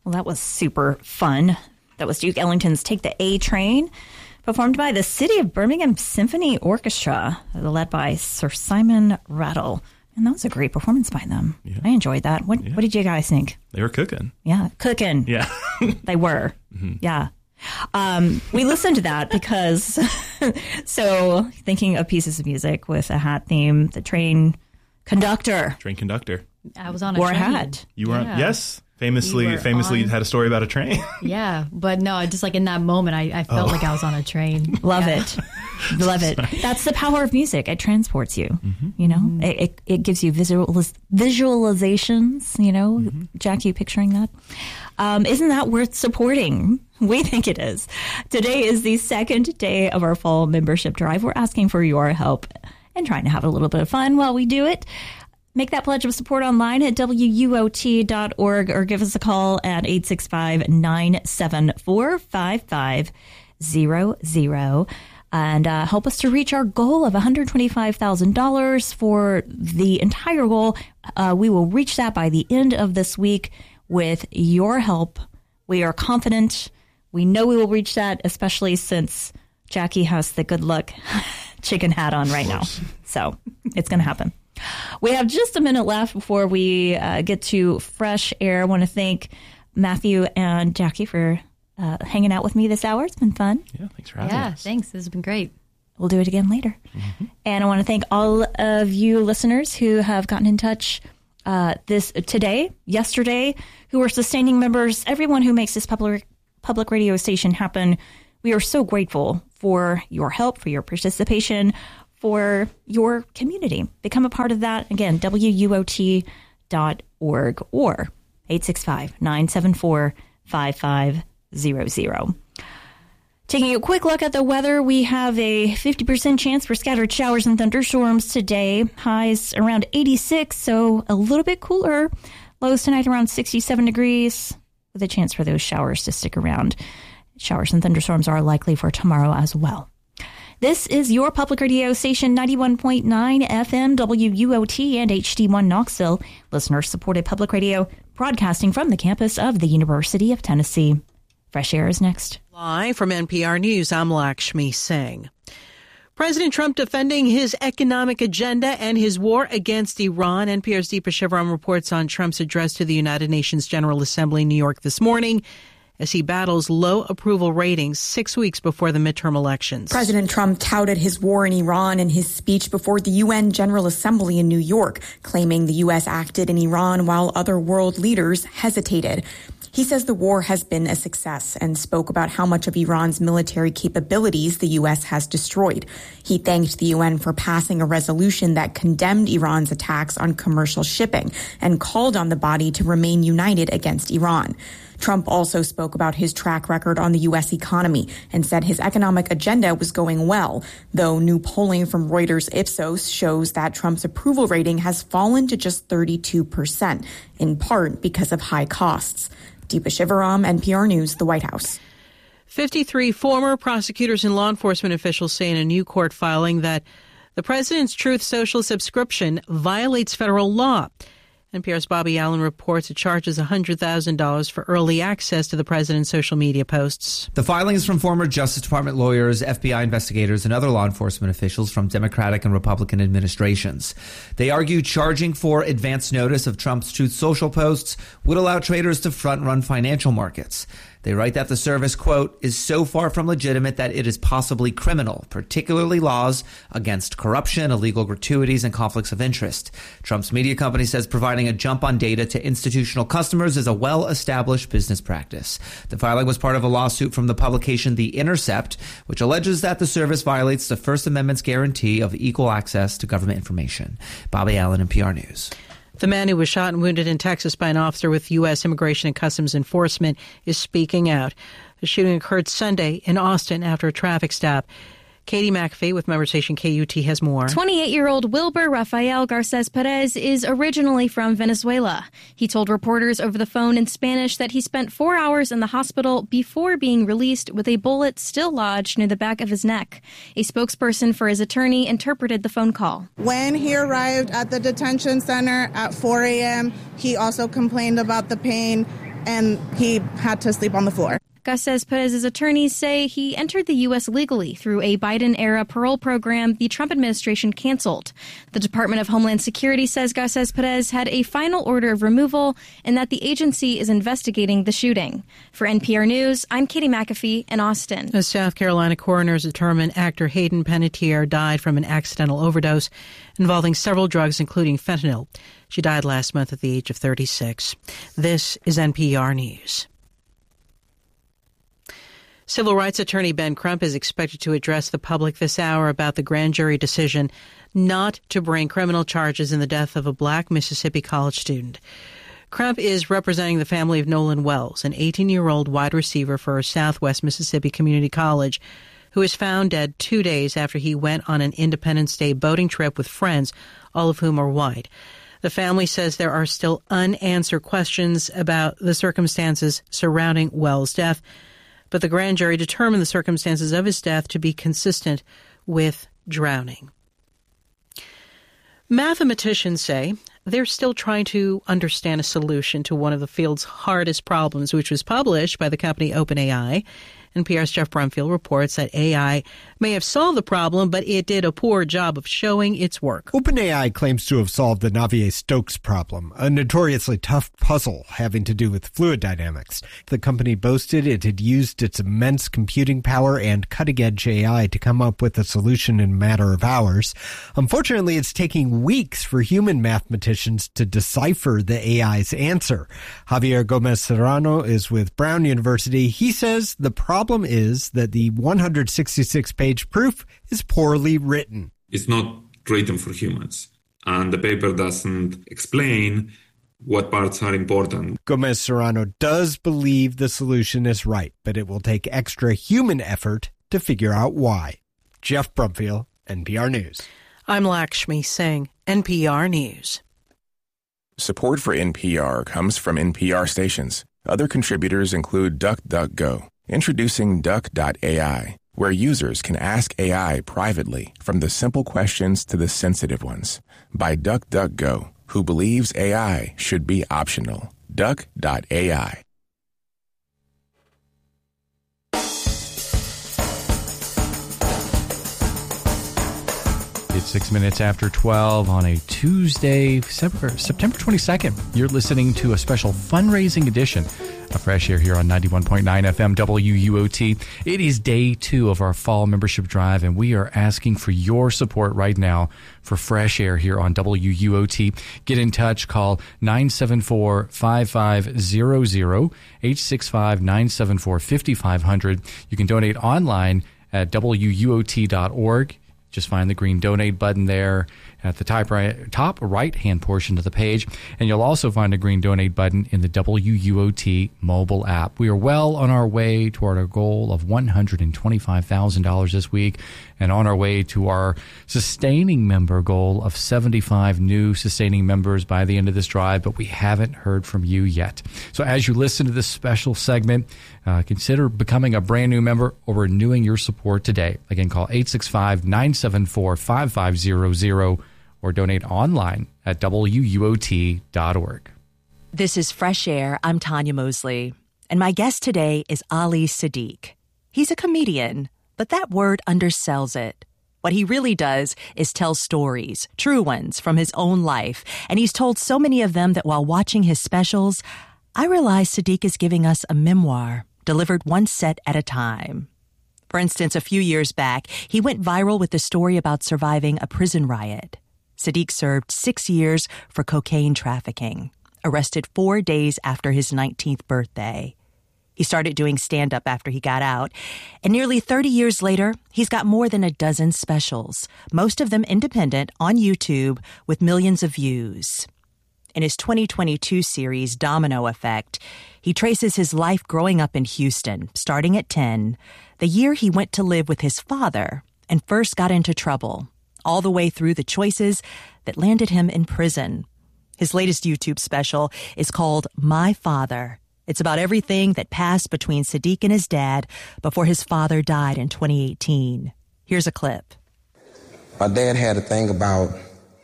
Well, that was super fun. That was Duke Ellington's Take the A Train, performed by the City of Birmingham Symphony Orchestra, led by Sir Simon Rattle. And that was a great performance by them. Yeah. I enjoyed that. What did you guys think? They were cooking. Yeah, cooking. Yeah. They were. Mm-hmm. Yeah. We listened to that because, so thinking of pieces of music with a hat theme, the train conductor. Train conductor. I was on a wore train. A hat. You were on, yes. Famously, you had a story about a train. Yeah, but no, just like in that moment, I felt like I was on a train. Love it. Love it. That's the power of music. It transports you, you know? Mm-hmm. It gives you visualizations, you know? Mm-hmm. Jack, you picturing that? Isn't that worth supporting? We think it is. Today is the second day of our fall membership drive. We're asking for your help and trying to have a little bit of fun while we do it. Make that pledge of support online at WUOT.org or give us a call at 865-974-5500 and help us to reach our goal of $125,000 for the entire goal. We will reach that by the end of this week with your help. We are confident. We know we will reach that, especially since Jackie has the good luck chicken hat on right now. So it's going to happen. We have just a minute left before we get to fresh air. I want to thank Matthew and Jackie for hanging out with me this hour. It's been fun. Yeah, thanks for having us. Yeah, thanks. This has been great. We'll do it again later. Mm-hmm. And I want to thank all of you listeners who have gotten in touch yesterday, who are sustaining members, everyone who makes this public radio station happen. We are so grateful for your help, for your participation, for your community. Become a part of that. Again, WUOT.org or 865-974-5500. Taking a quick look at the weather, we have a 50% chance for scattered showers and thunderstorms today. Highs around 86, so a little bit cooler. Lows tonight around 67 degrees, with a chance for those showers to stick around. Showers and thunderstorms are likely for tomorrow as well. This is your public radio station, 91.9 FM, WUOT, and HD1 Knoxville, listener-supported public radio, broadcasting from the campus of the University of Tennessee. Fresh Air is next. Live from NPR News, I'm Lakshmi Singh. President Trump defending his economic agenda and his war against Iran. NPR's Deepa Shivaram reports on Trump's address to the United Nations General Assembly in New York this morning, as he battles low approval ratings 6 weeks before the midterm elections. President Trump touted his war in Iran in his speech before the UN General Assembly in New York, claiming the U.S. acted in Iran while other world leaders hesitated. He says the war has been a success and spoke about how much of Iran's military capabilities the U.S. has destroyed. He thanked the UN for passing a resolution that condemned Iran's attacks on commercial shipping and called on the body to remain united against Iran. Trump also spoke about his track record on the U.S. economy and said his economic agenda was going well, though new polling from Reuters Ipsos shows that Trump's approval rating has fallen to just 32%, in part because of high costs. Deepa Shivaram, NPR News, the White House. 53 former prosecutors and law enforcement officials say in a new court filing that the president's Truth Social subscription violates federal law. NPR's Bobby Allen reports it charges $100,000 for early access to the president's social media posts. The filings from former Justice Department lawyers, FBI investigators, and other law enforcement officials from Democratic and Republican administrations. They argue charging for advance notice of Trump's Truth Social posts would allow traders to front-run financial markets. They write that the service, quote, is so far from legitimate that it is possibly criminal, particularly laws against corruption, illegal gratuities, and conflicts of interest. Trump's media company says providing a jump on data to institutional customers is a well-established business practice. The filing was part of a lawsuit from the publication The Intercept, which alleges that the service violates the First Amendment's guarantee of equal access to government information. Bobby Allen, NPR News. The man who was shot and wounded in Texas by an officer with U.S. Immigration and Customs Enforcement is speaking out. The shooting occurred Sunday in Austin after a traffic stop. Katie McAfee with member station KUT has more. 28-year-old Wilber Rafael Garces Perez is originally from Venezuela. He told reporters over the phone in Spanish that he spent 4 hours in the hospital before being released with a bullet still lodged near the back of his neck. A spokesperson for his attorney interpreted the phone call. When he arrived at the detention center at 4 a.m., he also complained about the pain and he had to sleep on the floor. Garces Perez's attorneys say he entered the U.S. legally through a Biden-era parole program the Trump administration canceled. The Department of Homeland Security says Garces Perez had a final order of removal and that the agency is investigating the shooting. For NPR News, I'm Katie McAfee in Austin. The South Carolina coroners determined actor Hayden Panettiere died from an accidental overdose involving several drugs, including fentanyl. She died last month at the age of 36. This is NPR News. Civil rights attorney Ben Crump is expected to address the public this hour about the grand jury decision not to bring criminal charges in the death of a black Mississippi college student. Crump is representing the family of Nolan Wells, an 18-year-old wide receiver for Southwest Mississippi Community College, who was found dead 2 days after he went on an Independence Day boating trip with friends, all of whom are white. The family says there are still unanswered questions about the circumstances surrounding Wells' death, but the grand jury determined the circumstances of his death to be consistent with drowning. Mathematicians say they're still trying to understand a solution to one of the field's hardest problems, which was published by the company OpenAI. NPR's Jeff Brumfield reports that AI may have solved the problem, but it did a poor job of showing its work. OpenAI claims to have solved the Navier-Stokes problem, a notoriously tough puzzle having to do with fluid dynamics. The company boasted it had used its immense computing power and cutting-edge AI to come up with a solution in a matter of hours. Unfortunately, it's taking weeks for human mathematicians to decipher the AI's answer. Javier Gomez-Serrano is with Brown University. He says the problem is that the 166-page proof is poorly written. It's not written for humans, and the paper doesn't explain what parts are important. Gomez-Serrano does believe the solution is right, but it will take extra human effort to figure out why. Jeff Brumfield, NPR News. I'm Lakshmi Singh, NPR News. Support for NPR comes from NPR stations. Other contributors include DuckDuckGo. Introducing Duck.ai, where users can ask AI privately, from the simple questions to the sensitive ones. By DuckDuckGo, who believes AI should be optional. Duck.ai. It's 6 minutes after 12 on a Tuesday, September 22nd. You're listening to a special fundraising edition of Fresh Air here on 91.9 FM WUOT. It is day 2 of our fall membership drive, and we are asking for your support right now for Fresh Air here on WUOT. Get in touch. Call 974-5500, 865-974-5500. You can donate online at WUOT.org. Just find the green donate button there at the top right-hand portion of the page. And you'll also find a green donate button in the WUOT mobile app. We are well on our way toward our goal of $125,000 this week, and on our way to our sustaining member goal of 75 new sustaining members by the end of this drive, but we haven't heard from you yet. So as you listen to this special segment, consider becoming a brand new member or renewing your support today. Again, call 865-974-5500 or donate online at WUOT.org. This is Fresh Air. I'm Tanya Mosley, and my guest today is Ali Siddiq. He's a comedian, but that word undersells it. What he really does is tell stories, true ones, from his own life, and he's told so many of them that while watching his specials, I realize Siddiq is giving us a memoir, delivered one set at a time. For instance, a few years back, he went viral with the story about surviving a prison riot. Siddiq served 6 years for cocaine trafficking, arrested 4 days after his 19th birthday. He started doing stand-up after he got out, and nearly 30 years later, he's got more than a dozen specials, most of them independent, on YouTube with millions of views. In his 2022 series, Domino Effect, he traces his life growing up in Houston, starting at 10, the year he went to live with his father and first got into trouble, all the way through the choices that landed him in prison. His latest YouTube special is called My Father. It's about everything that passed between Siddiq and his dad before his father died in 2018. Here's a clip. My dad had a thing about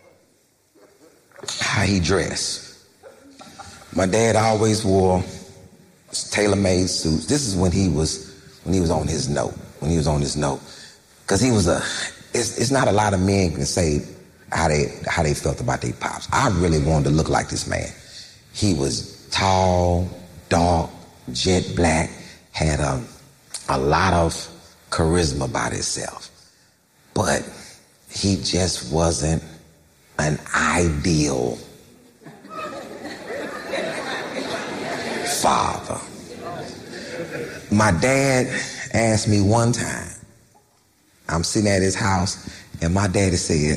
how he dressed. My dad always wore tailor-made suits. This is when he was on his note. Because he was it's not a lot of men can say how they felt about their pops. I really wanted to look like this man. He was tall, dark, jet black, had a lot of charisma about himself. But he just wasn't an ideal father. My dad asked me one time, I'm sitting at his house, and my daddy said,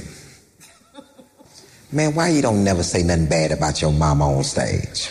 man, why you don't never say nothing bad about your mama on stage?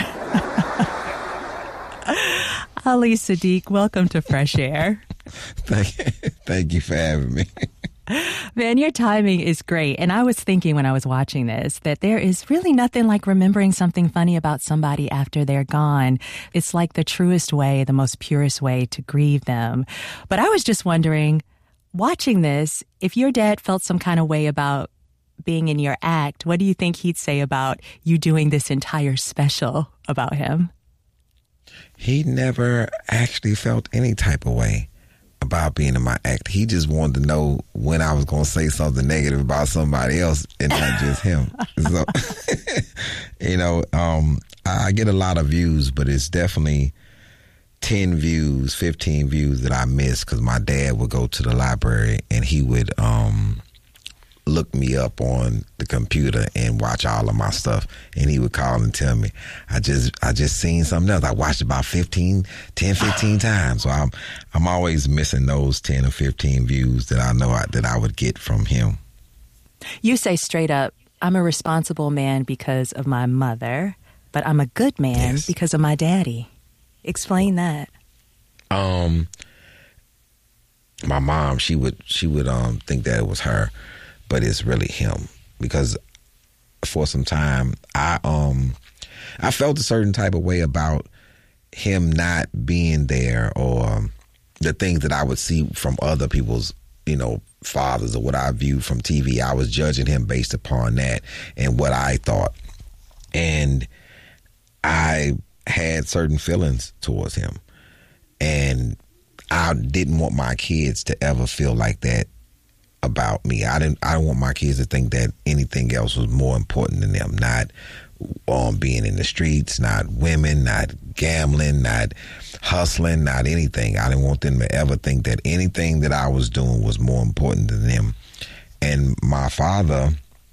Ali Siddiq, welcome to Fresh Air. Thank you for having me. Man, your timing is great. And I was thinking when I was watching this that there is really nothing like remembering something funny about somebody after they're gone. It's like the truest way, the most purest way to grieve them. But I was just wondering, watching this, if your dad felt some kind of way about being in your act, what do you think he'd say about you doing this entire special about him? He never actually felt any type of way about being in my act. He just wanted to know when I was going to say something negative about somebody else and not just him. So, I get a lot of views, but it's definitely 10 views, 15 views that I miss because my dad would go to the library and he would look me up on the computer and watch all of my stuff, and he would call and tell me, I just seen something else. I watched about 10, 15 times. So I'm always missing those 10 or 15 views that I know that I would get from him. You say straight up, I'm a responsible man because of my mother, but I'm a good man because of my daddy. Explain that. My mom, she would think that it was her, but it's really him, because for some time I felt a certain type of way about him not being there, or the things that I would see from other people's, fathers, or what I viewed from TV. I was judging him based upon that and what I thought. And I had certain feelings towards him. And I didn't want my kids to ever feel like that about me. I don't want my kids to think that anything else was more important than them. Not being in the streets, not women, not gambling, not hustling, not anything. I didn't want them to ever think that anything that I was doing was more important than them. And my father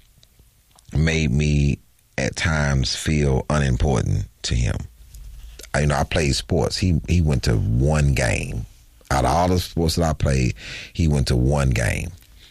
made me at times feel unimportant to him. I played sports. He went to one game. Out of all the sports that I played, he went to one game.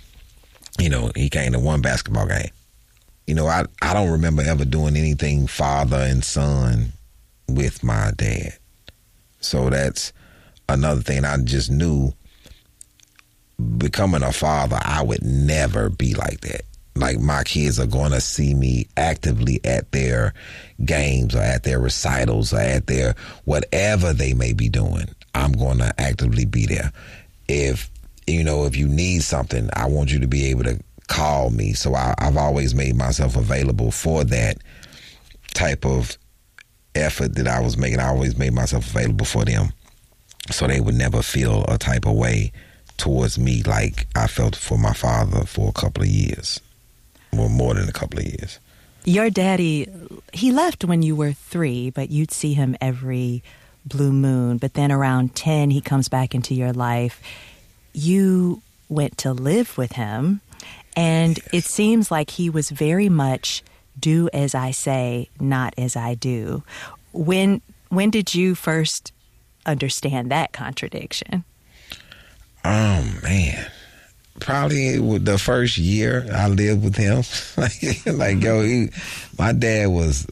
He came to one basketball game. I don't remember ever doing anything father and son with my dad. So that's another thing. I just knew becoming a father, I would never be like that. Like, my kids are going to see me actively at their games or at their recitals or at their whatever they may be doing. I'm going to actively be there. If you need something, I want you to be able to call me. So I've always made myself available for that type of effort that I was making. I always made myself available for them, so they would never feel a type of way towards me like I felt for my father for a couple of years, or more than a couple of years. Your daddy, he left when you were 3, but you'd see him every blue moon. But then around 10, he comes back into your life. You went to live with him, and it seems like he was very much do as I say, not as I do. When did you first understand that contradiction? Oh, man. Probably the first year I lived with him. My dad was,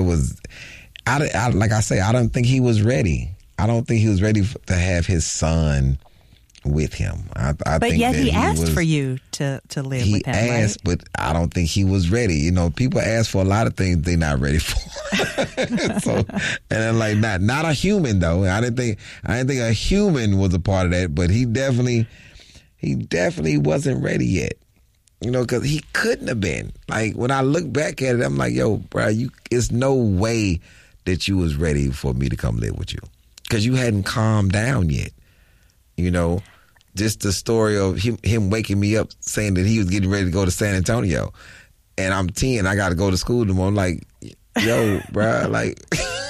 like I say, I don't think he was ready. I don't think he was ready to have his son with him. But yet he asked for you to live with him, He asked, right? But I don't think he was ready. People ask for a lot of things they're not ready for. So, and then not a human though. I didn't think a human was a part of that, but he definitely wasn't ready yet. Because he couldn't have been. Like, when I look back at it, I'm like, yo, bro, it's no way that you was ready for me to come live with you. Because you hadn't calmed down yet. You know, just the story of him waking me up saying that he was getting ready to go to San Antonio. And I'm 10, I got to go to school tomorrow. I'm like, yo, bruh, like,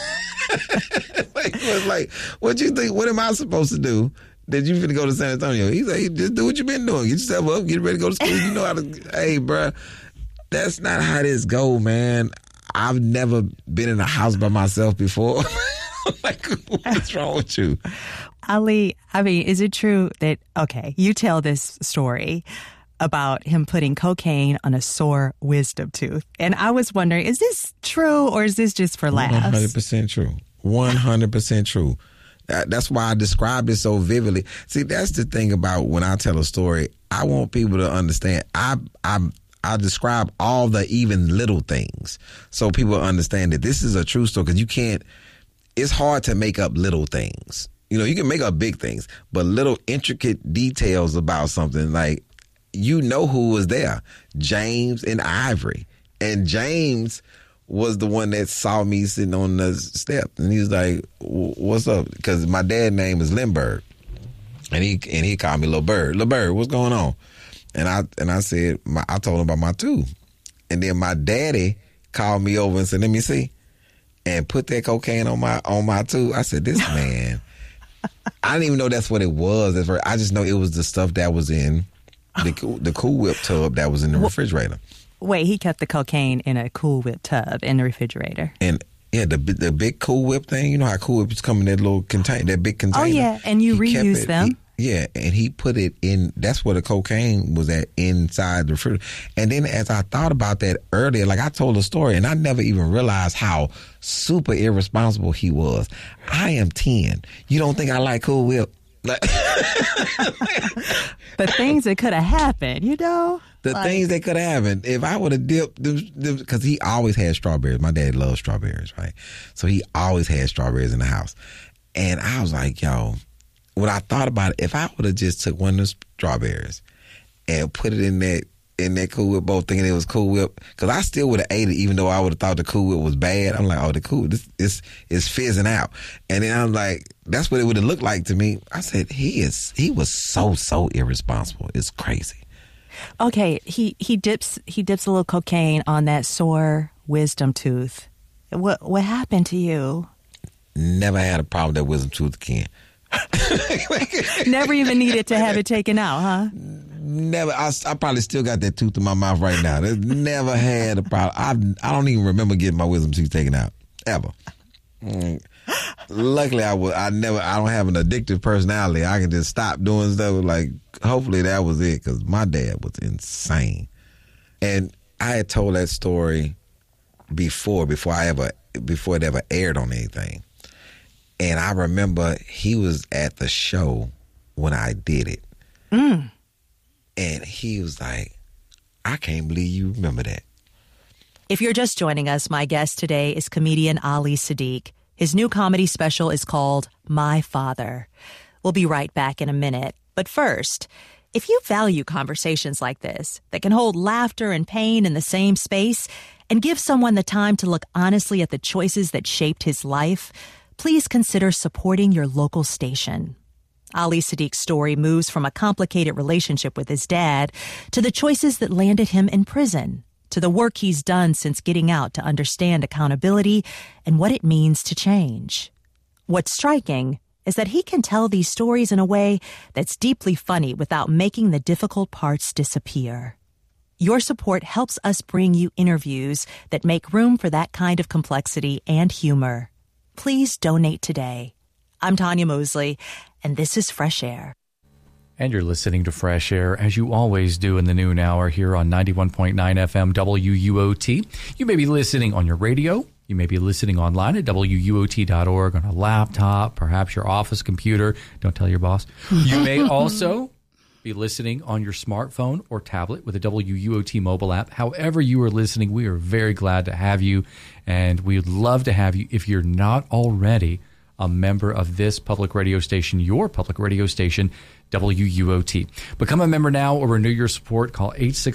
what you think? What am I supposed to do that you finna go to San Antonio? He's like, just do what you been doing. Get yourself up, get ready to go to school. You know how to, hey, bruh, that's not how this go, man. I've never been in a house by myself before. Like, what's wrong with you? Ali, I mean, is it true that, okay, you tell this story about him putting cocaine on a sore wisdom tooth. And I was wondering, is this true or is this just for laughs? 100% true. 100% true. That's why I described it so vividly. See, that's the thing about when I tell a story. I want people to understand. I describe all the even little things so people understand that this is a true story, because you can't, it's hard to make up little things. You know, you can make up big things, but little intricate details about something, like, you know who was there, James and Ivory. And James was the one that saw me sitting on the step. And he was like, what's up? Because my dad's name is Lindbergh. And he called me Lil Bird. Lil Bird, what's going on? And I said, I told him about my tooth. And then my daddy called me over and said, let me see. And put that cocaine on my tooth. I said, this man, I didn't even know that's what it was at first. I just know it was the stuff that was in the Cool Whip tub that was in the refrigerator. Wait, he kept the cocaine in a Cool Whip tub in the refrigerator. And yeah, the big Cool Whip thing. You know how Cool Whips come in that little container, that big container. Oh yeah, and you reuse them. And he put it in. That's where the cocaine was at, inside the refrigerator. And then as I thought about that earlier, like, I told a story, and I never even realized how super irresponsible he was. I am 10. You don't think I like Cool Whip? The things that could have happened, you know? Things that could have happened. If I would have dipped, because he always had strawberries. My dad loves strawberries, right? So he always had strawberries in the house. And I was like, yo, when I thought about it, if I would have just took one of the strawberries and put it in that Cool Whip bowl, thinking it was Cool Whip, because I still would have ate it, even though I would have thought the Cool Whip was bad. I'm like, oh, the Cool Whip, this is fizzing out. And then I'm like, that's what it would have looked like to me. I said, he was so irresponsible. It's crazy. Okay, he dips a little cocaine on that sore wisdom tooth. What happened to you? Never had a problem with that wisdom tooth again. Never even needed to have it taken out, huh? Never. I probably still got that tooth in my mouth right now. Never had a problem. I don't even remember getting my wisdom tooth taken out, ever. Luckily, I don't have an addictive personality. I can just stop doing stuff. Like, hopefully that was it, because my dad was insane. And I had told that story before it ever aired on anything. And I remember he was at the show when I did it. And he was like, I can't believe you remember that. If you're just joining us, my guest today is comedian Ali Siddiq. His new comedy special is called My Father. We'll be right back in a minute. But first, if you value conversations like this that can hold laughter and pain in the same space and give someone the time to look honestly at the choices that shaped his life, please consider supporting your local station. Ali Siddiq's story moves from a complicated relationship with his dad to the choices that landed him in prison, to the work he's done since getting out to understand accountability and what it means to change. What's striking is that he can tell these stories in a way that's deeply funny without making the difficult parts disappear. Your support helps us bring you interviews that make room for that kind of complexity and humor. Please donate today. I'm Tanya Mosley, and this is Fresh Air. And you're listening to Fresh Air, as you always do in the noon hour here on 91.9 FM WUOT. You may be listening on your radio. You may be listening online at WUOT.org on a laptop, perhaps your office computer. Don't tell your boss. You may also be listening on your smartphone or tablet with a WUOT mobile app. However you are listening, we are very glad to have you, and we would love to have you, if you're not already a member of this public radio station, your public radio station, WUOT. Become a member now or renew your support. Call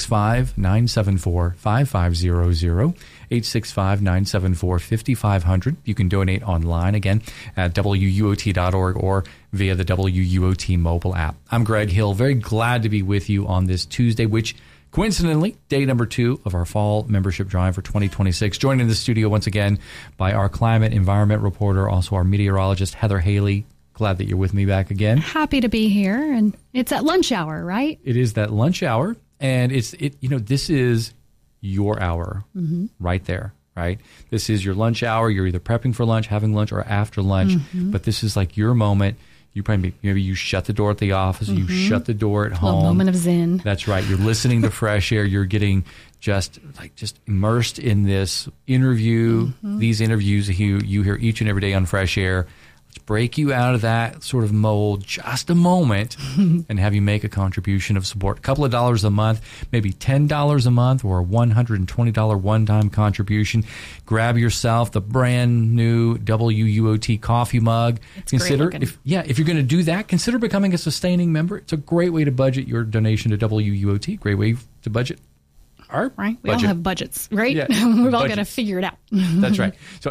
865-974-5500, 865-974-5500. You can donate online, again, at WUOT.org or via the WUOT mobile app. I'm Greg Hill. Very glad to be with you on this Tuesday, which coincidentally, day number 2 of our fall membership drive for 2026. Joined in the studio once again by our climate environment reporter, also our meteorologist, Heather Haley. Glad that you're with me back again. Happy to be here. And it's at lunch hour, right? It is that lunch hour. And this is your hour right there, right? This is your lunch hour. You're either prepping for lunch, having lunch, or after lunch. But this is like your moment. You maybe you shut the door at the office, you shut the door at home. A moment of zen. That's right. You're listening to fresh air. You're getting just immersed in this interview. These interviews you hear each and every day on Fresh Air. Let's break you out of that sort of mold just a moment and have you make a contribution of support. A couple of dollars a month, maybe $10 a month, or a $120 one-time contribution. Grab yourself the brand new WUOT coffee mug. Consider if you're going to do that, consider becoming a sustaining member. It's a great way to budget your donation to WUOT. Great way to budget. Right. We all have budgets, right? Yeah. We've all got to figure it out. That's right. So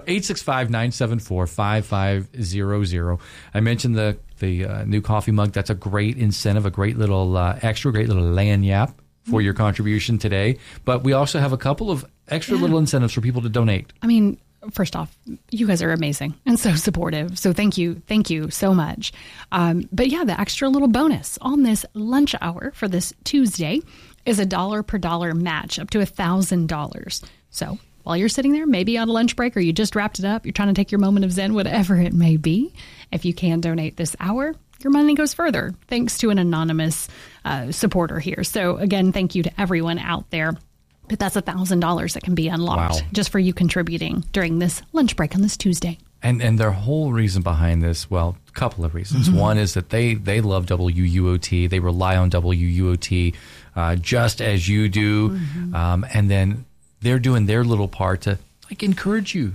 865-974-5500. I mentioned the new coffee mug. That's a great incentive, a great little extra, great little lagniappe for your contribution today. But we also have a couple of extra little incentives for people to donate. I mean, first off, you guys are amazing and so supportive. So thank you so much. But yeah, the extra little bonus on this lunch hour for this Tuesday is a $1 per dollar match up to $1,000. So while you're sitting there, maybe on a lunch break, or you just wrapped it up, you're trying to take your moment of zen, whatever it may be, if you can donate this hour, your money goes further thanks to an anonymous supporter here. So again, thank you to everyone out there. But that's $1,000 that can be unlocked just for you contributing during this lunch break on this Tuesday. And their whole reason behind this, well, a couple of reasons. One is that they love WUOT. They rely on WUOT just as you do. And then they're doing their little part to encourage you.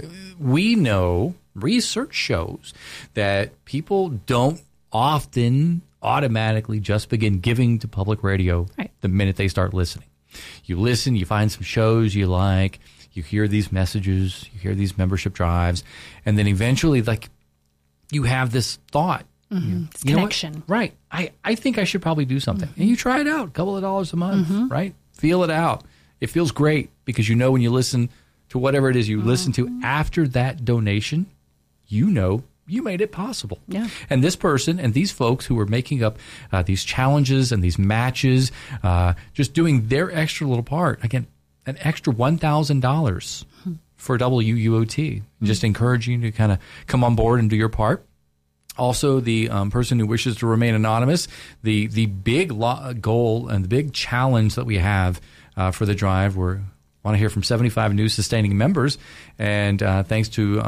We know research shows that people don't often automatically just begin giving to public radio the minute they start listening. You listen, you find some shows you like, you hear these messages, you hear these membership drives, and then eventually, you have this thought. It's connection. Right. I think I should probably do something. And you try it out, a couple of dollars a month, right? Feel it out. It feels great because when you listen to whatever it is you listen to after that donation, you made it possible. Yeah. And this person and these folks who are making up these challenges and these matches, just doing their extra little part, again, an extra $1,000 for WUOT. Just encouraging you to kind of come on board and do your part. Also, the person who wishes to remain anonymous, the big goal and the big challenge that we have for the drive, we want to hear from 75 new sustaining members. And thanks to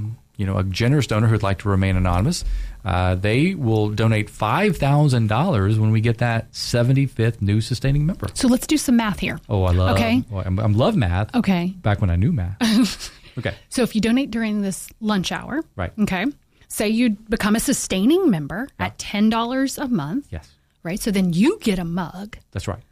a generous donor who'd like to remain anonymous, they will donate $5,000 when we get that 75th new sustaining member. So let's do some math here. Oh, I love math. Okay. Back when I knew math. Okay. So if you donate during this lunch hour, right? Okay. Say you become a sustaining member at $10 a month. Yes. Right. So then you get a mug. That's right.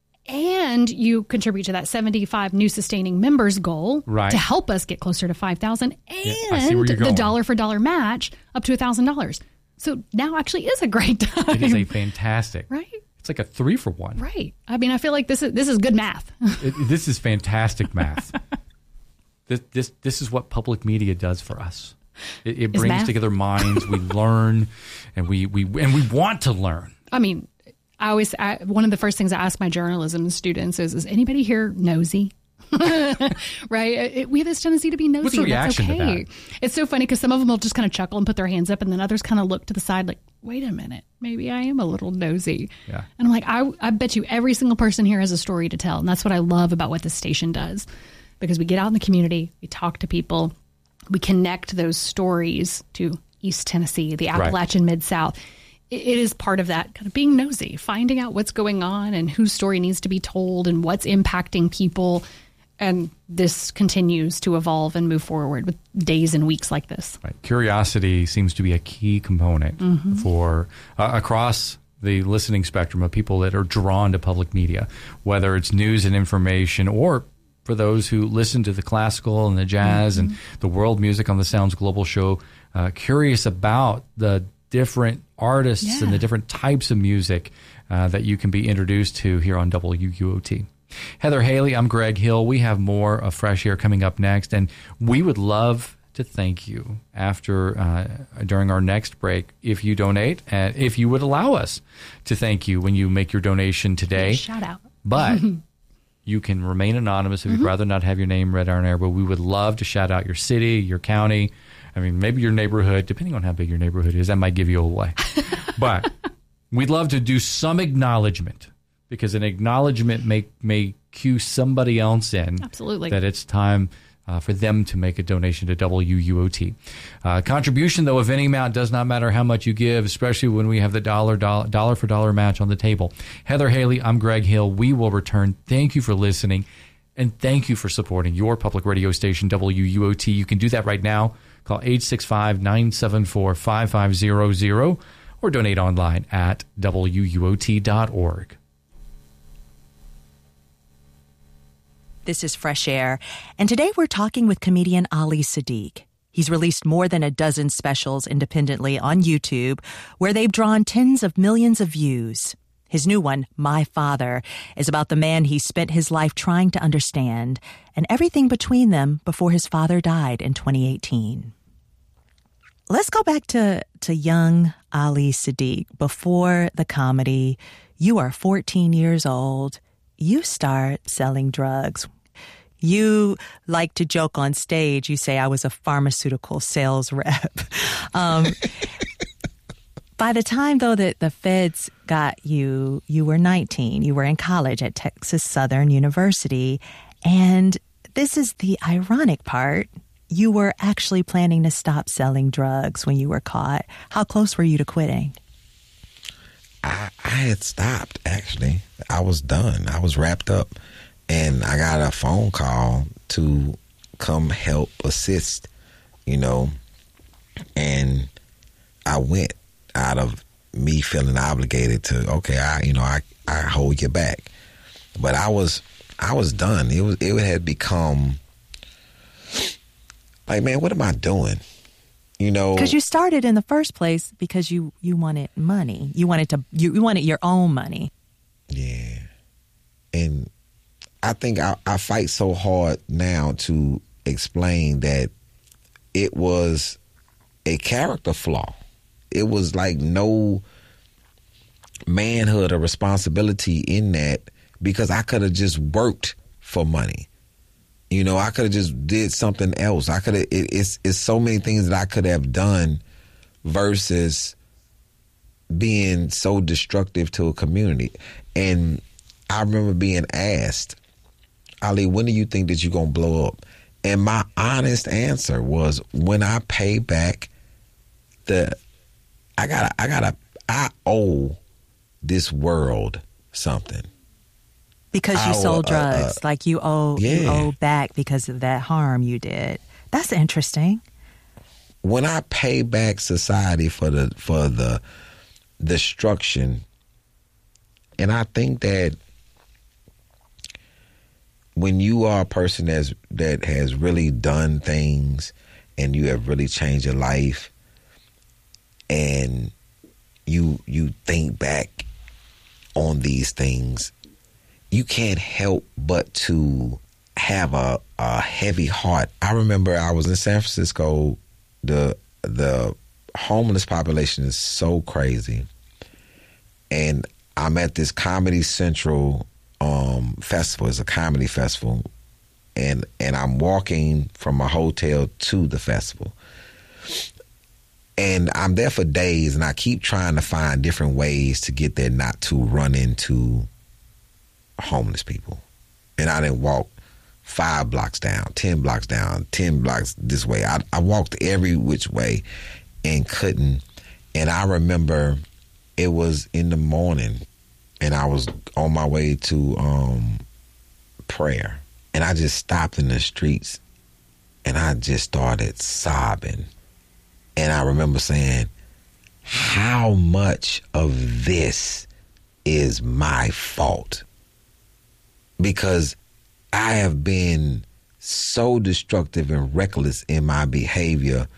And you contribute to that 75 new sustaining members goal to help us get closer to 5,000 and the dollar for dollar match up to $1,000. So now actually is a great time. It is a fantastic. Right? It's like a 3-for-1. Right. I mean, I feel like this is good math. This is fantastic math. This is what public media does for us. It brings together minds. We learn, and we want to learn. I mean, one of the first things I ask my journalism students is anybody here nosy? Right? We have this tendency to be nosy. What's the reaction to that? It's so funny because some of them will just kind of chuckle and put their hands up, and then others kind of look to the side like, wait a minute, maybe I am a little nosy. Yeah. And I'm like, I bet you every single person here has a story to tell. And that's what I love about what this station does, because we get out in the community, we talk to people, we connect those stories to East Tennessee, the Appalachian Mid-South. It is part of that kind of being nosy, finding out what's going on and whose story needs to be told and what's impacting people. And this continues to evolve and move forward with days and weeks like this. Right. Curiosity seems to be a key component for across the listening spectrum of people that are drawn to public media, whether it's news and information, or for those who listen to the classical and the jazz and the world music on the Sounds Global show, curious about the different artists and the different types of music that you can be introduced to here on WUOT. Heather Haley, I'm Greg Hill. We have more of Fresh Air coming up next, and we would love to thank you during our next break if you donate, and if you would allow us to thank you when you make your donation today. Shout out. But you can remain anonymous if you'd rather not have your name read on air, but we would love to shout out your city, your county, I mean, maybe your neighborhood, depending on how big your neighborhood is. That might give you away. But we'd love to do some acknowledgement, because an acknowledgement may cue somebody else in. Absolutely. That it's time for them to make a donation to WUOT. Contribution, though, of any amount, does not matter how much you give, especially when we have the dollar for dollar match on the table. Heather Haley, I'm Greg Hill. We will return. Thank you for listening, and thank you for supporting your public radio station, WUOT. You can do that right now. Call 865-974-5500 or donate online at WUOT.org. This is Fresh Air, and today we're talking with comedian Ali Siddiq. He's released more than a dozen specials independently on YouTube, where they've drawn tens of millions of views. His new one, My Father, is about the man he spent his life trying to understand, and everything between them before his father died in 2018. Let's go back to young Ali Siddiq. Before the comedy, you are 14 years old. You start selling drugs. You like to joke on stage. You say, I was a pharmaceutical sales rep. By the time, though, that the feds got you, you were 19. You were in college at Texas Southern University. And this is the ironic part. You were actually planning to stop selling drugs when you were caught. How close were you to quitting? I had stopped, actually. I was done. I was wrapped up. And I got a phone call to come help assist, and I went out of me feeling obligated to, okay, I hold you back. But I was done. It had become like, man, what am I doing? Because you started in the first place because you wanted money. You wanted your own money. Yeah. And I think I fight so hard now to explain that it was a character flaw. It was like no manhood or responsibility in that, because I could have just worked for money. I could have just did something else. I could have. It's so many things that I could have done versus being so destructive to a community. And I remember being asked, Ali, when do you think that you're going to blow up? And my honest answer was, when I pay back I owe this world something. Because you sold drugs, like you owe back because of that harm you did. That's interesting. When I pay back society for the destruction, and I think that when you are a person that has really done things and you have really changed your life, and you think back on these things, you can't help but to have a heavy heart. I remember I was in San Francisco. The homeless population is so crazy, and I'm at this Comedy Central festival. It's a comedy festival, and I'm walking from my hotel to the festival, and I'm there for days, and I keep trying to find different ways to get there, not to run into homeless people. And I didn't walk 5 blocks down, 10 blocks down, 10 blocks this way. I walked every which way and couldn't. And I remember it was in the morning, and I was on my way to prayer. And I just stopped in the streets and I just started sobbing. And I remember saying, how much of this is my fault? Because I have been so destructive and reckless in my behavior.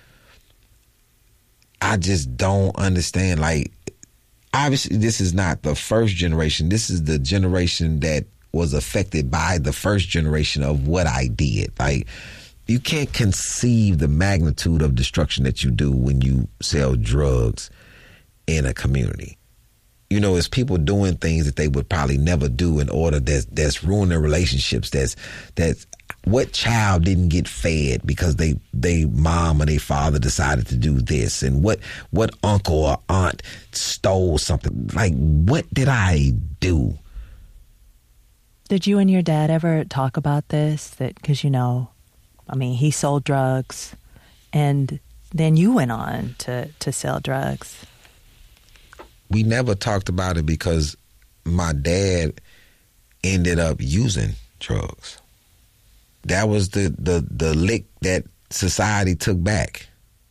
I just don't understand. Like, obviously, this is not the first generation. This is the generation that was affected by the first generation of what I did. Like, you can't conceive the magnitude of destruction that you do when you sell drugs in a community. You know, it's people doing things that they would probably never do in order that's ruining relationships. That's what child didn't get fed because they mom or their father decided to do this, and what uncle or aunt stole something. Like, what did I do? Did you and your dad ever talk about this? That because he sold drugs, and then you went on to sell drugs. We never talked about it because my dad ended up using drugs. That was the lick that society took back.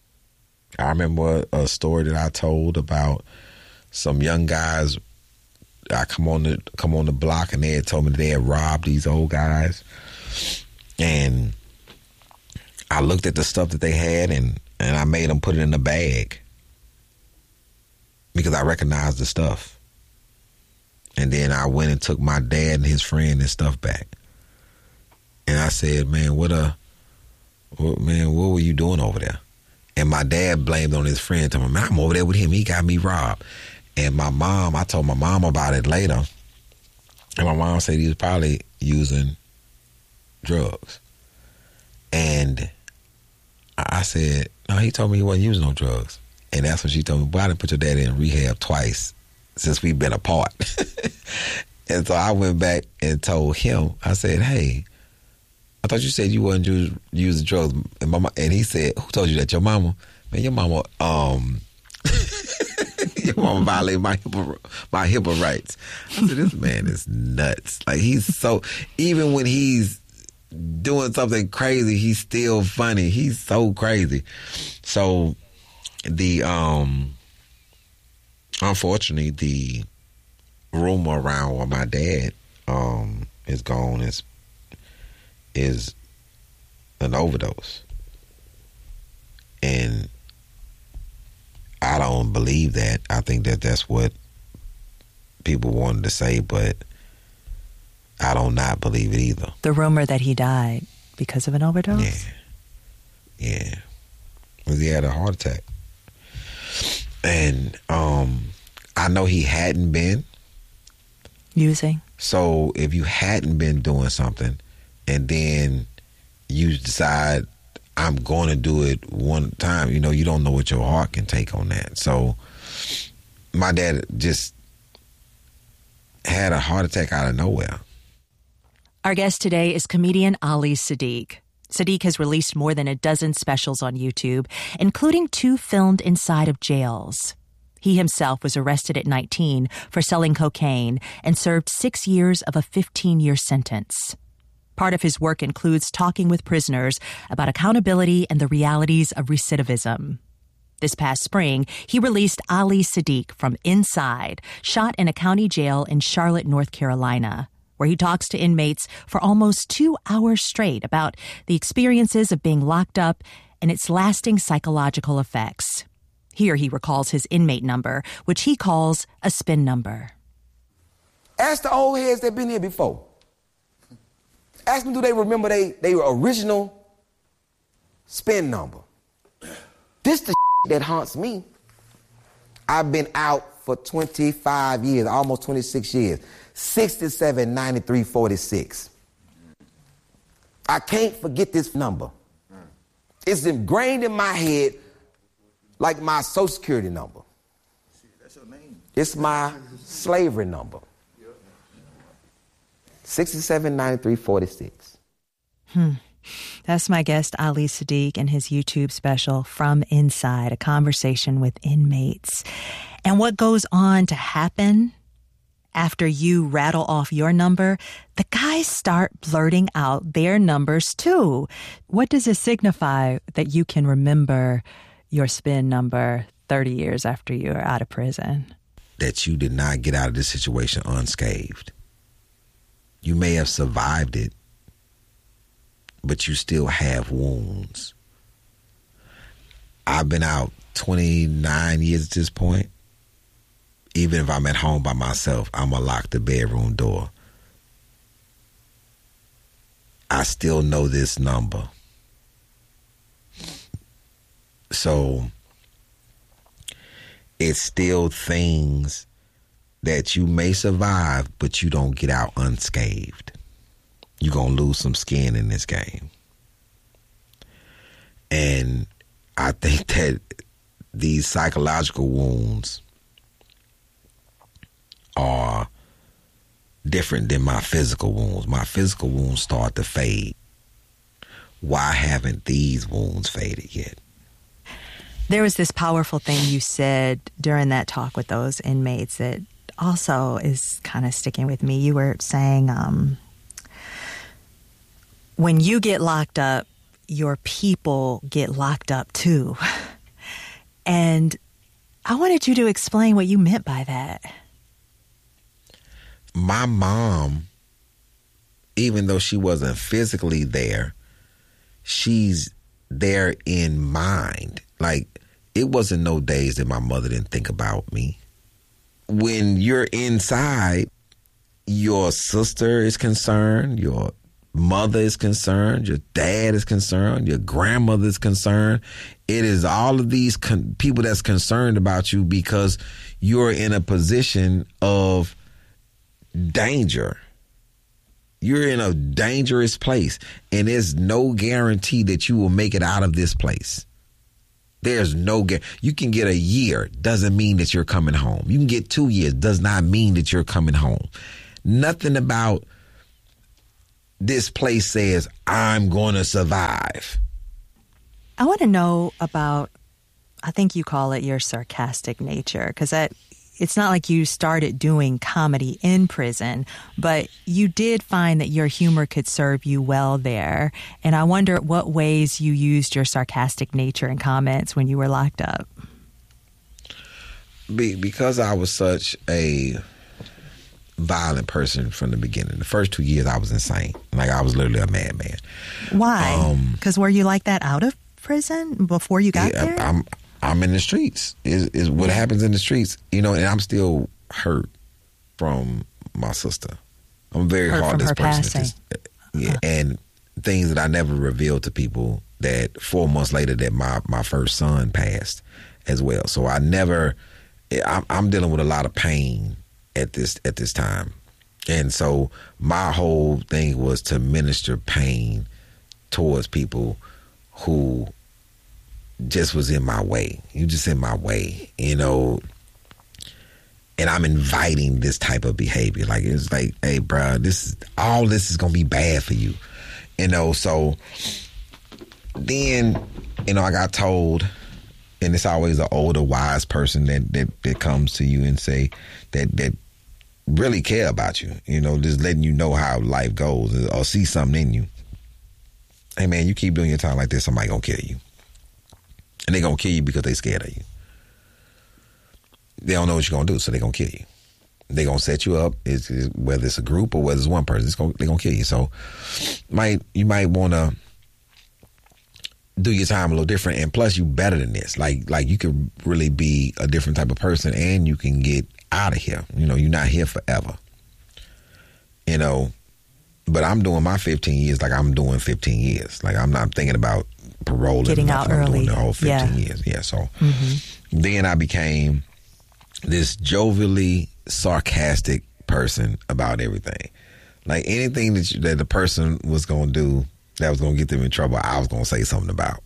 I remember a story that I told about some young guys. I come on the block and they had told me that they had robbed these old guys. And I looked at the stuff that they had and I made them put it in a bag because I recognized the stuff. And then I went and took my dad and his friend and stuff back. And I said, man, what were you doing over there? And my dad blamed on his friend. Told me, man, I'm over there with him. He got me robbed. And I told my mom about it later. And my mom said he was probably using drugs. And I said, no, he told me he wasn't using no drugs. And that's when she told me, boy, I done put your daddy in rehab twice since we've been apart. And so I went back and told him, I said, hey, I thought you said you wasn't using drugs. And he said, who told you that? Your mama? Man, your mama, your mama violated my HIPAA rights. I said, this man is nuts. Like, even when he's doing something crazy, he's still funny. He's so crazy. So unfortunately, the rumor around where my dad is gone is an overdose. And I don't believe that. I think that that's what people wanted to say, but I don't not believe it either. The rumor that he died because of an overdose? Yeah. Because he had a heart attack. And I know he hadn't been using. So if you hadn't been doing something and then you decide I'm going to do it one time, you don't know what your heart can take on that. So my dad just had a heart attack out of nowhere. Our guest today is comedian Ali Siddiq. Siddiq has released more than a dozen specials on YouTube, including 2 filmed inside of jails. He himself was arrested at 19 for selling cocaine and served 6 years of a 15-year sentence. Part of his work includes talking with prisoners about accountability and the realities of recidivism. This past spring, he released Ali Siddiq from Inside, shot in a county jail in Charlotte, North Carolina, where he talks to inmates for almost 2 hours straight about the experiences of being locked up and its lasting psychological effects. Here he recalls his inmate number, which he calls a spin number. Ask the old heads that been here before. Ask them, do they remember they original spin number? This the that haunts me. I've been out for 25 years, almost 26 years. 67, 93, 46. I can't forget this number. It's ingrained in my head like my Social Security number. That's your name. It's my slavery number. 67, 93, 46. That's my guest, Ali Siddiq, and his YouTube special, From Inside, a conversation with inmates. And what goes on to happen after you rattle off your number, the guys start blurting out their numbers too. What does it signify that you can remember your spin number 30 years after you're out of prison? That you did not get out of this situation unscathed. You may have survived it, but you still have wounds. I've been out 29 years at this point. Even if I'm at home by myself, I'm going to lock the bedroom door. I still know this number. So it's still things that you may survive, but you don't get out unscathed. You're going to lose some skin in this game. And I think that these psychological wounds are different than my physical wounds. My physical wounds start to fade. Why haven't these wounds faded yet? There was this powerful thing you said during that talk with those inmates that also is kind of sticking with me. You were saying when you get locked up, your people get locked up too. And I wanted you to explain what you meant by that. My mom, even though she wasn't physically there, she's there in mind. Like, it wasn't no days that my mother didn't think about me. When you're inside, your sister is concerned, your mother is concerned, your dad is concerned, your grandmother is concerned. It is all of these people that's concerned about you because you're in a position of danger. You're in a dangerous place, and there's no guarantee that you will make it out of this place. There's no you can get a year, doesn't mean that you're coming home. You can get 2 years, does not mean that you're coming home. Nothing about this place says I'm going to survive. I want to know about, I think you call it your sarcastic nature, because it's not like you started doing comedy in prison, but you did find that your humor could serve you well there. And I wonder what ways you used your sarcastic nature in comments when you were locked up. Because I was such a violent person from the beginning. The first 2 years I was insane. Like, I was literally a madman. Why? Because were you like that out of prison before you got there? I'm in the streets. Is what happens in the streets, and I'm still hurt from my sister. I'm a very heartless person. And things that I never revealed to people, that 4 months later that my first son passed as well. So I'm dealing with a lot of pain at this time. And so my whole thing was to minister pain towards people who just was in my way. You just in my way, and I'm inviting this type of behavior. Like, it's like, hey, bro, this is gonna be bad for you, So then, I got told, and it's always an older, wise person that comes to you and say that really care about you, just letting you know how life goes or see something in you. Hey, man, you keep doing your time like this, somebody gonna kill you. And they're going to kill you because they're scared of you. They don't know what you're going to do, so they're going to kill you. They're going to set you up, whether it's a group or whether it's one person, they're going to kill you. So you might want to do your time a little different. And plus, you better than this. Like you could really be a different type of person, and you can get out of here. You're not here forever. But I'm doing my 15 years like I'm doing 15 years. Like, I'm not thinking about parole. Getting out early. The whole 15 years. Yeah. So then I became this jovially sarcastic person about everything. Like, anything that the person was going to do that was going to get them in trouble, I was going to say something about.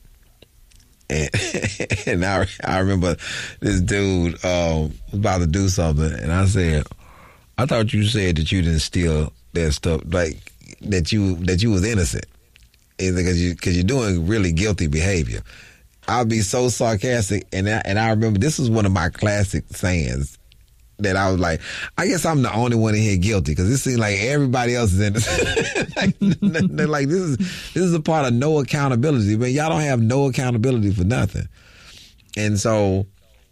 And I remember this dude was about to do something, and I said, I thought you said that you didn't steal that stuff, like that you was innocent. Because you're doing really guilty behavior. I'll be so sarcastic, and I remember this was one of my classic sayings that I was like, I guess I'm the only one in here guilty because it seems like everybody else is in this. They're like, this is a part of no accountability. Man, y'all don't have no accountability for nothing. And so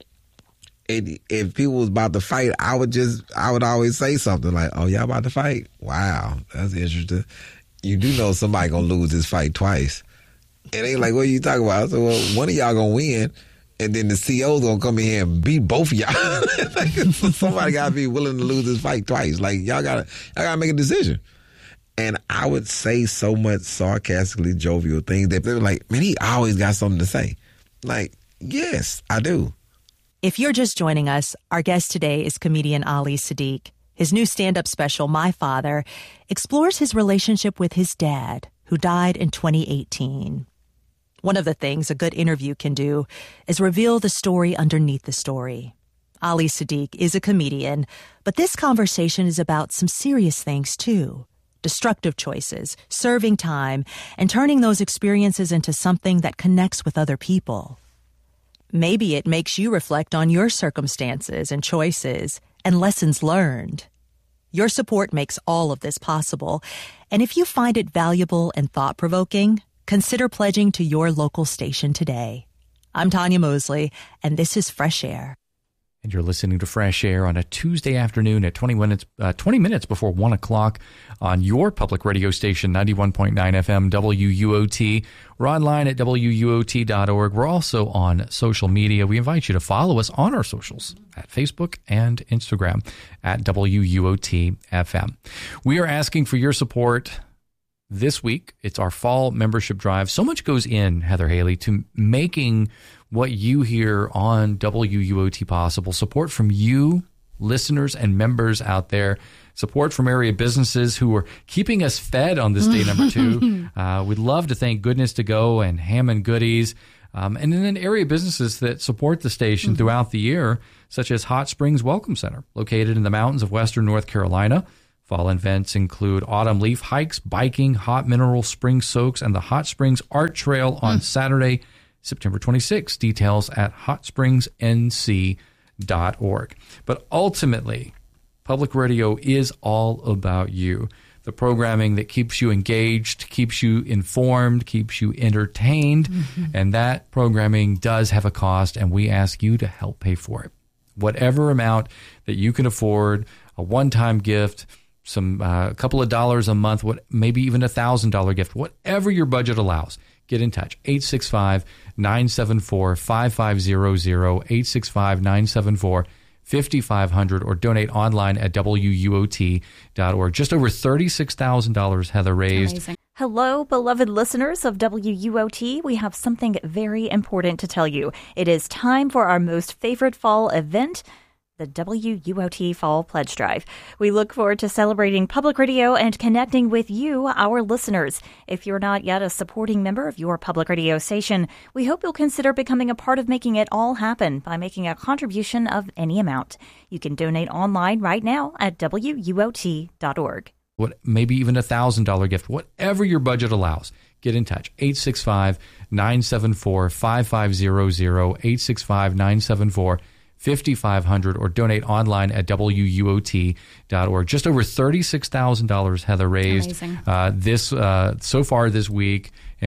if people was about to fight, I would always say something like, oh, y'all about to fight? Wow, that's interesting. You do know somebody gonna lose this fight twice. And they like, what are you talking about? I said, well, one of y'all gonna win. And then the CO's gonna come in here and beat both of y'all. Like, somebody gotta be willing to lose this fight twice. Like, y'all gotta make a decision. And I would say so much sarcastically jovial things that they were like, man, he always got something to say. Like, yes, I do. If you're just joining us, our guest today is comedian Ali Siddiq. His new stand-up special, My Father, explores his relationship with his dad, who died in 2018. One of the things a good interview can do is reveal the story underneath the story. Ali Siddiq is a comedian, but this conversation is about some serious things, too. Destructive choices, serving time, and turning those experiences into something that connects with other people. Maybe it makes you reflect on your circumstances and choices and lessons learned. Your support makes all of this possible, and if you find it valuable and thought-provoking, consider pledging to your local station today. I'm Tanya Mosley, and this is Fresh Air. And you're listening to Fresh Air on a Tuesday afternoon at 20 minutes before 1 o'clock on your public radio station, 91.9 FM WUOT. We're online at WUOT.org. We're also on social media. We invite you to follow us on our socials at Facebook and Instagram at WUOT FM. We are asking for your support this week. It's our fall membership drive. So much goes in, Heather Haley, to making what you hear on WUOT possible. Support from you, listeners and members out there. Support from area businesses who are keeping us fed on this day number 2. We'd love to thank Goodness to Go and Hammond Goodies. And then area businesses that support the station throughout the year, such as Hot Springs Welcome Center, located in the mountains of western North Carolina. Fall events include autumn leaf hikes, biking, hot mineral spring soaks, and the Hot Springs Art Trail on Saturday, September 26th. Details at hotspringsnc.org. But ultimately, public radio is all about you. The programming that keeps you engaged, keeps you informed, keeps you entertained. And that programming does have a cost, and we ask you to help pay for it. Whatever amount that you can afford, a one-time gift, a couple of dollars a month, maybe even $1,000 gift, whatever your budget allows. Get in touch. 865-974-5500, 865-974-5500, or donate online at WUOT.org. Just over $36,000, Heather, raised. Amazing. Hello, beloved listeners of WUOT. We have something very important to tell you. It is time for our most favorite fall event, the WUOT Fall Pledge Drive. We look forward to celebrating public radio and connecting with you, our listeners. If you're not yet a supporting member of your public radio station, we hope you'll consider becoming a part of making it all happen by making a contribution of any amount. You can donate online right now at WUOT.org. Maybe even $1,000 gift, whatever your budget allows. Get in touch. 865-974-5500, 865-974-5500, or donate online at WUOT.org. Just over $36,000, Heather, raised so far this week.